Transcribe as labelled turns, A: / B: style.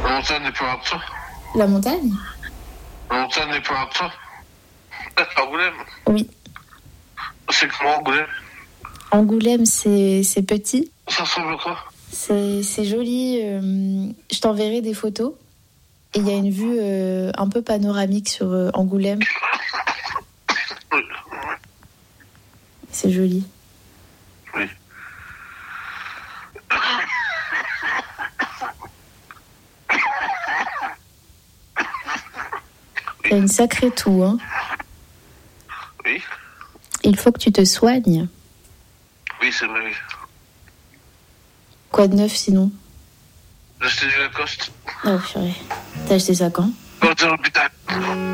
A: La montagne n'est pas à toi.
B: La montagne?
A: La montagne n'est pas à toi. Angoulême.
B: Oui.
A: C'est comment Angoulême?
B: Angoulême, c'est petit.
A: Ça ressemble à quoi?
B: C'est joli. Je t'enverrai des photos. Et il y a une vue un peu panoramique sur Angoulême.
A: Oui.
B: C'est joli.
A: Oui.
B: T'as une sacrée toux, hein.
A: Oui.
B: Il faut que tu te soignes.
A: Oui, c'est vrai.
B: Quoi de neuf sinon?
A: J'ai acheté du Lacoste.
B: Oh purée. T'as acheté ça quand?
A: Quand j'étais à l'hôpital.